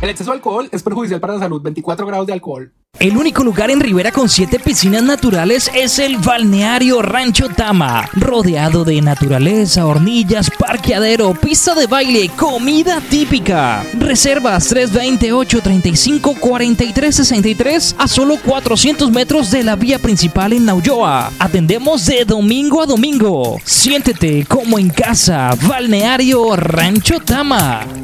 El exceso de alcohol es perjudicial para la salud. 24 grados de alcohol. El único lugar en Rivera con 7 piscinas naturales es el Balneario Rancho Tama, rodeado de naturaleza, hornillas, parqueadero, pista de baile, comida típica. Reservas 328-35-4363 a solo 400 metros de la vía principal en Naulloa. Atendemos de domingo a domingo. Siéntete como en casa. Balneario Rancho Tama.